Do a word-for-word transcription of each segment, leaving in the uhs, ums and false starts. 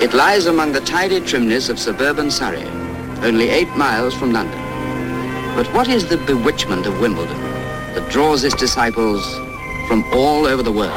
It lies among the tidy trimness of suburban Surrey, only eight miles from London. But what is the bewitchment of Wimbledon that draws its disciples from all over the world?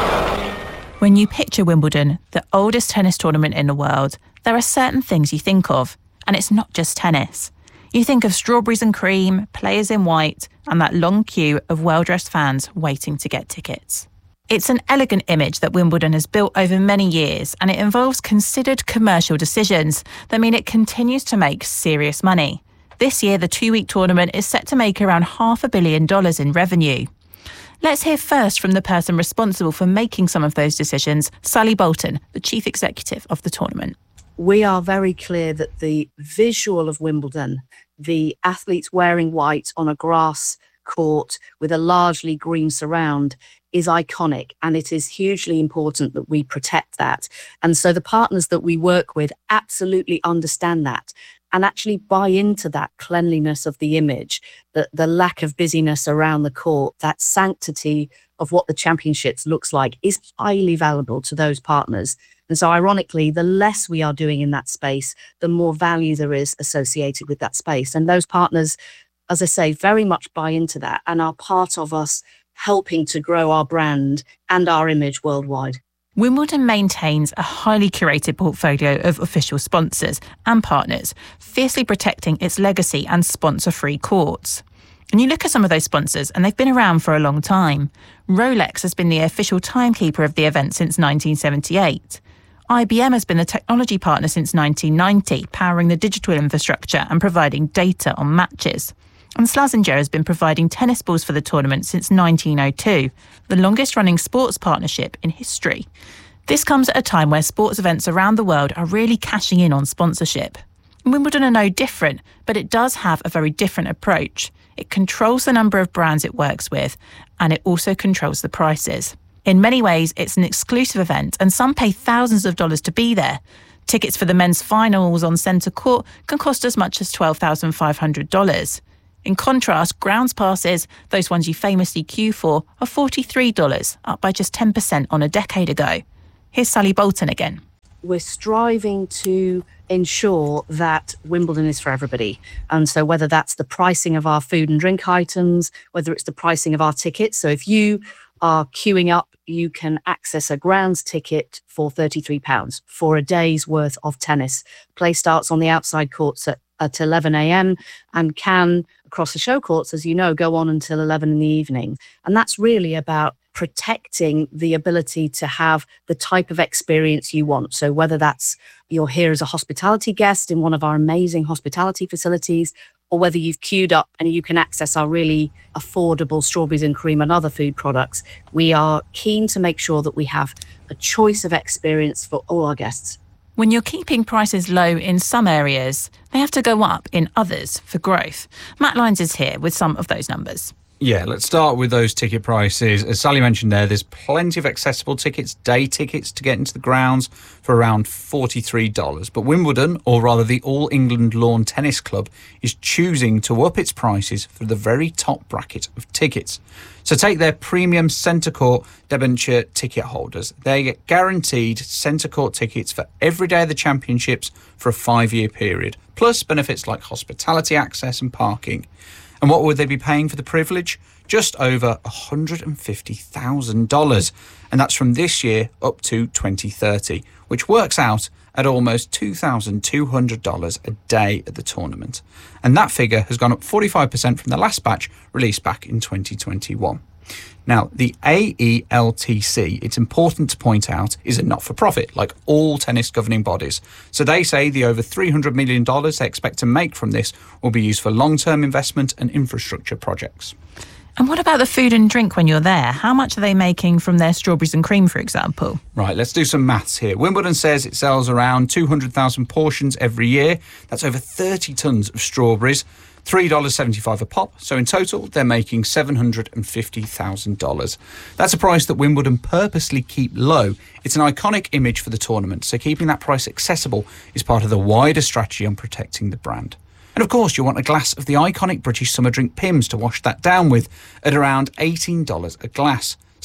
When you picture Wimbledon, the oldest tennis tournament in the world, there are certain things you think of, and it's not just tennis. You think of strawberries and cream, players in white, and that long queue of well-dressed fans waiting to get tickets. It's an elegant image that Wimbledon has built over many years, and it involves considered commercial decisions that mean it continues to make serious money. This year, the two-week tournament is set to make around half a billion dollars in revenue. Let's hear first from the person responsible for making some of those decisions, Sally Bolton, the chief executive of the tournament. We are very clear that the visual of Wimbledon, the athletes wearing white on a grass court with a largely green surround, is iconic, and it is hugely important that we protect that. And so the partners that we work with absolutely understand that and actually buy into that cleanliness of the image, the, the lack of busyness around the court, that sanctity of what the championships looks like is highly valuable to those partners. And so ironically, the less we are doing in that space, the more value there is associated with that space. And those partners, as I say, very much buy into that and are part of us helping to grow our brand and our image worldwide. Wimbledon maintains a highly curated portfolio of official sponsors and partners, fiercely protecting its legacy and sponsor-free courts. And you look at some of those sponsors and they've been around for a long time. Rolex has been the official timekeeper of the event since nineteen seventy-eight. I B M has been the technology partner since nineteen ninety, powering the digital infrastructure and providing data on matches. And Slazenger has been providing tennis balls for the tournament since nineteen oh two, the longest-running sports partnership in history. This comes at a time where sports events around the world are really cashing in on sponsorship. Wimbledon are no different, but it does have a very different approach. It controls the number of brands it works with, and it also controls the prices. In many ways, it's an exclusive event, and some pay thousands of dollars to be there. Tickets for the men's finals on centre court can cost as much as twelve thousand five hundred dollars. In contrast, grounds passes, those ones you famously queue for, are forty-three dollars, up by just ten percent on a decade ago. Here's Sally Bolton again. We're striving to ensure that Wimbledon is for everybody. And so whether that's the pricing of our food and drink items, whether it's the pricing of our tickets. So if you are queuing up, you can access a grounds ticket for thirty-three pounds for a day's worth of tennis. Play starts on the outside courts at, at eleven a.m. and can, across the show courts, as you know, go on until eleven in the evening. And that's really about protecting the ability to have the type of experience you want. So whether that's you're here as a hospitality guest in one of our amazing hospitality facilities, or whether you've queued up and you can access our really affordable strawberries and cream and other food products, we are keen to make sure that we have a choice of experience for all our guests. When you're keeping prices low in some areas, they have to go up in others for growth. Matt Lyons is here with some of those numbers. Yeah, let's start with those ticket prices. As Sally mentioned there, there's plenty of accessible tickets, day tickets to get into the grounds for around forty-three dollars. But Wimbledon, or rather the All England Lawn Tennis Club, is choosing to up its prices for the very top bracket of tickets. So take their premium centre court debenture ticket holders. They get guaranteed centre court tickets for every day of the championships for a five-year period, plus benefits like hospitality access and parking. And what would they be paying for the privilege? Just over one hundred fifty thousand dollars. And that's from this year up to twenty thirty, which works out at almost two thousand two hundred dollars a day at the tournament. And that figure has gone up forty-five percent from the last batch released back in twenty twenty-one. Now, the A E L T C, it's important to point out, is a not-for-profit, like all tennis governing bodies. So they say the over three hundred million dollars they expect to make from this will be used for long-term investment and infrastructure projects. And what about the food and drink when you're there? How much are they making from their strawberries and cream, for example? Right, let's do some maths here. Wimbledon says it sells around two hundred thousand portions every year. That's over thirty tonnes of strawberries. three dollars seventy-five a pop, so in total they're making seven hundred fifty thousand dollars. That's a price that Wimbledon purposely keep low. It's an iconic image for the tournament, so keeping that price accessible is part of the wider strategy on protecting the brand. And of course you want a glass of the iconic British summer drink Pimm's to wash that down with at around eighteen dollars a glass.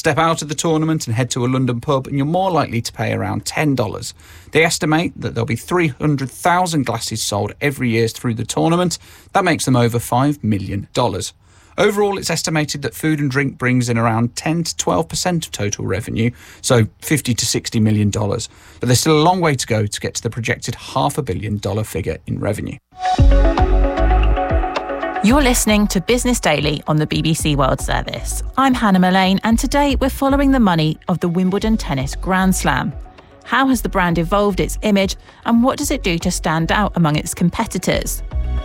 Step out of the tournament and head to a London pub and you're more likely to pay around ten dollars. They estimate that there'll be three hundred thousand glasses sold every year through the tournament. That makes them over five million dollars. Overall, it's estimated that food and drink brings in around ten to twelve percent of total revenue, so fifty to sixty million dollars. But there's still a long way to go to get to the projected half a billion dollar figure in revenue. You're listening to Business Daily on the B B C World Service. I'm Hannah Mullane, and today we're following the money of the Wimbledon Tennis Grand Slam. How has the brand evolved its image, and what does it do to stand out among its competitors?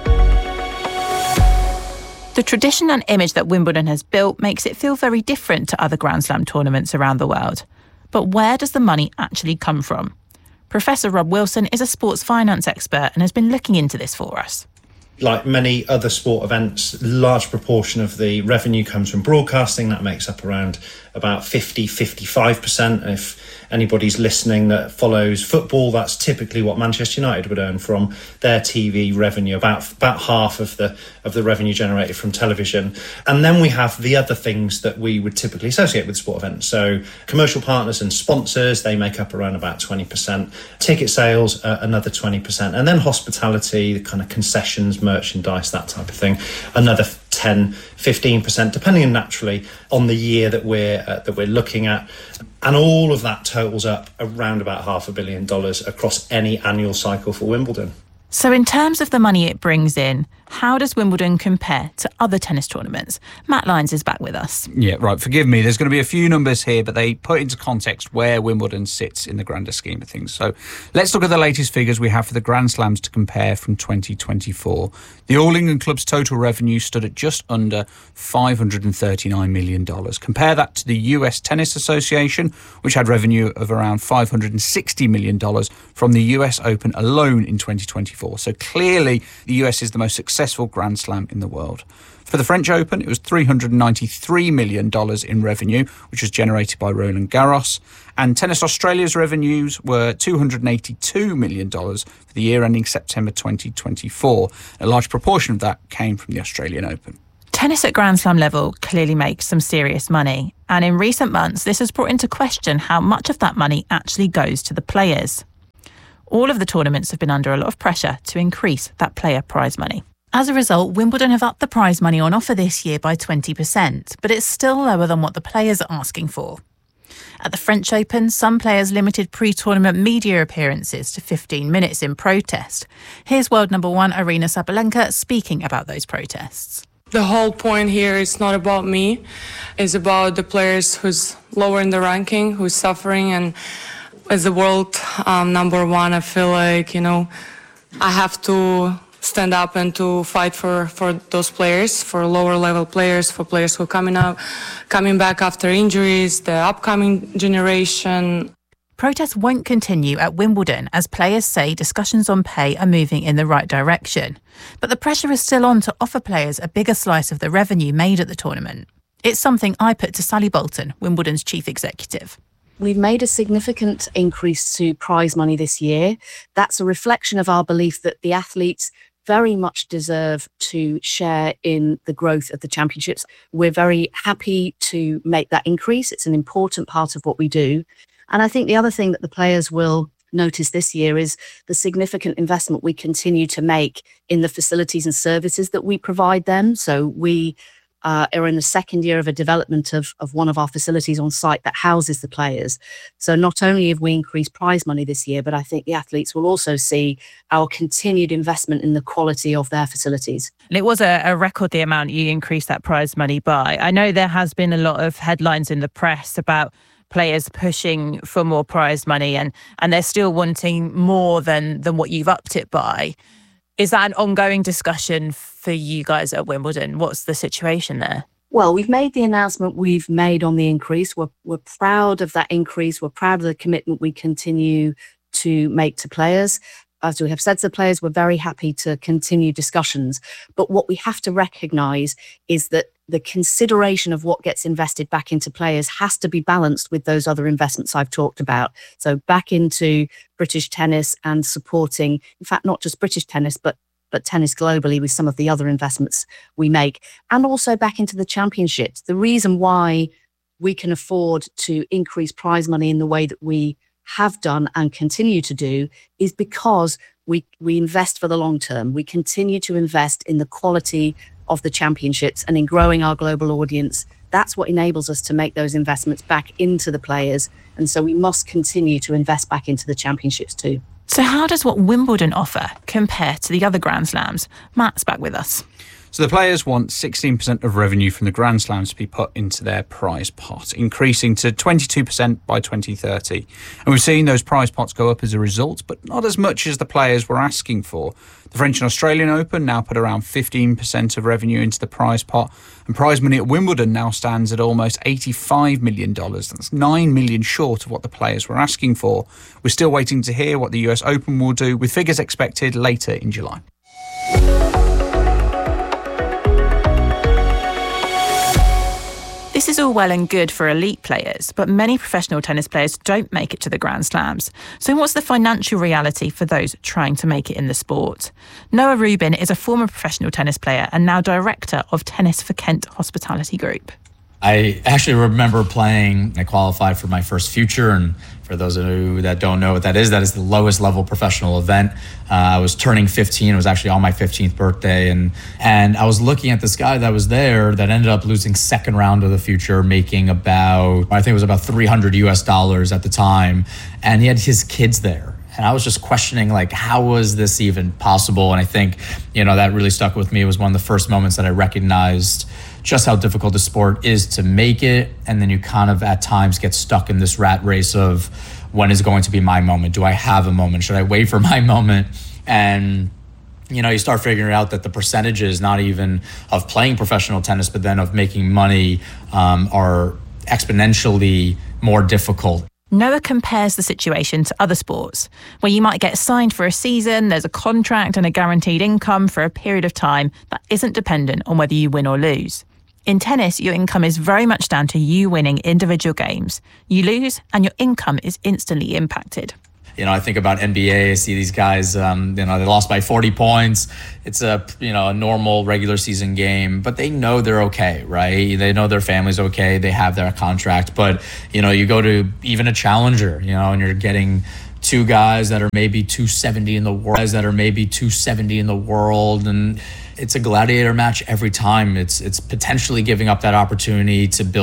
The tradition and image that Wimbledon has built makes it feel very different to other Grand Slam tournaments around the world. But where does the money actually come from? Professor Rob Wilson is a sports finance expert and has been looking into this for us. Like many other sport events, a large proportion of the revenue comes from broadcasting. That makes up around about fifty, fifty-five percent. If anybody's listening that follows football, that's typically what Manchester United would earn from their T V revenue, about about half of the of the revenue generated from television. And then we have the other things that we would typically associate with sport events. So commercial partners and sponsors, they make up around about twenty percent. Ticket sales, uh, another twenty percent. And then hospitality, the kind of concessions, merchandise, that type of thing, another ten, fifteen percent, depending naturally on the year that we're uh, that we're looking at. And all of that totals up around about half a billion dollars across any annual cycle for Wimbledon. So in terms of the money it brings in, how does Wimbledon compare to other tennis tournaments? Matt Lyons is back with us. Yeah, right. Forgive me. There's going to be a few numbers here, but they put into context where Wimbledon sits in the grander scheme of things. So let's look at the latest figures we have for the Grand Slams to compare from twenty twenty-four. The All England Club's total revenue stood at just under five hundred thirty-nine million dollars. Compare that to the U S Tennis Association, which had revenue of around five hundred sixty million dollars from the U S Open alone in twenty twenty-four. So clearly, the U S is the most successful Grand Slam in the world. For the French Open, it was three hundred ninety-three million dollars in revenue, which was generated by Roland Garros. And Tennis Australia's revenues were two hundred eighty-two million dollars for the year ending September twenty twenty-four. A large proportion of that came from the Australian Open. Tennis at Grand Slam level clearly makes some serious money. And in recent months, this has brought into question how much of that money actually goes to the players. All of the tournaments have been under a lot of pressure to increase that player prize money. As a result, Wimbledon have upped the prize money on offer this year by twenty percent, but it's still lower than what the players are asking for. At the French Open, some players limited pre-tournament media appearances to fifteen minutes in protest. Here's world number one Aryna Sabalenka speaking about those protests. The whole point here is not about me. It's about the players who's lower in the ranking, who's suffering. And as the world um, number one, I feel like, you know, I have to stand up and to fight for, for those players, for lower level players, for players who are coming up, coming back after injuries, the upcoming generation. Protests won't continue at Wimbledon as players say discussions on pay are moving in the right direction. But the pressure is still on to offer players a bigger slice of the revenue made at the tournament. It's something I put to Sally Bolton, Wimbledon's chief executive. We've made a significant increase to prize money this year. That's a reflection of our belief that the athletes very much deserve to share in the growth of the championships. We're very happy to make that increase. It's an important part of what we do. And I think the other thing that the players will notice this year is the significant investment we continue to make in the facilities and services that we provide them. So we uh, are in the second year of a development of, of one of our facilities on site that houses the players. So not only have we increased prize money this year, but I think the athletes will also see our continued investment in the quality of their facilities. And it was a, a record, the amount you increased that prize money by. I know there has been a lot of headlines in the press about players pushing for more prize money and, and they're still wanting more than, than what you've upped it by. Is that an ongoing discussion for you guys at Wimbledon? What's the situation there? Well, we've made the announcement we've made on the increase. We're, we're proud of that increase. We're proud of the commitment we continue to make to players. As we have said to players, we're very happy to continue discussions. But what we have to recognise is that the consideration of what gets invested back into players has to be balanced with those other investments I've talked about. So back into British tennis and supporting, in fact, not just British tennis, but but tennis globally with some of the other investments we make, and also back into the championships. The reason why we can afford to increase prize money in the way that we have done and continue to do is because we we invest for the long term. We continue to invest in the quality of the championships and in growing our global audience. That's what enables us to make those investments back into the players. And so we must continue to invest back into the championships too. So how does what Wimbledon offer compare to the other Grand Slams? Matt's back with us. So the players want sixteen percent of revenue from the Grand Slams to be put into their prize pot, increasing to twenty-two percent by twenty thirty. And we've seen those prize pots go up as a result, but not as much as the players were asking for. The French and Australian Open now put around fifteen percent of revenue into the prize pot, and prize money at Wimbledon now stands at almost eighty-five million dollars. That's nine million dollars short of what the players were asking for. We're still waiting to hear what the U S Open will do, with figures expected later in July. This is all well and good for elite players, but many professional tennis players don't make it to the Grand Slams. So what's the financial reality for those trying to make it in the sport? Noah Rubin is a former professional tennis player and now director of Tennis for Kent Hospitality Group. I actually remember playing, I qualified for my first Future, and for those of you that don't know what that is, that is the lowest level professional event. Uh, I was turning fifteen, it was actually on my fifteenth birthday, and and I was looking at this guy that was there that ended up losing second round of the Future, making about, I think it was about three hundred U S dollars at the time, and he had his kids there. And I was just questioning, like, how was this even possible? And I think, you know, that really stuck with me. It was one of the first moments that I recognized just how difficult the sport is to make it. And then you kind of at times get stuck in this rat race of, when is going to be my moment? Do I have a moment? Should I wait for my moment? And, you know, you start figuring out that the percentages, not even of playing professional tennis, but then of making money, um, are exponentially more difficult. Noah compares the situation to other sports, where you might get signed for a season, there's a contract and a guaranteed income for a period of time that isn't dependent on whether you win or lose. In tennis, your income is very much down to you winning individual games. You lose and your income is instantly impacted. You know, I think about N B A, I see these guys, um, you know, they lost by forty points. It's a, you know, a normal regular season game, but they know they're okay, right? They know their family's okay. They have their contract. But, you know, you go to even a challenger, you know, and you're getting two guys that are maybe two seventy in the world, guys that are maybe two seventy in the world. And it's a gladiator match every time. It's, it's potentially giving up that opportunity to build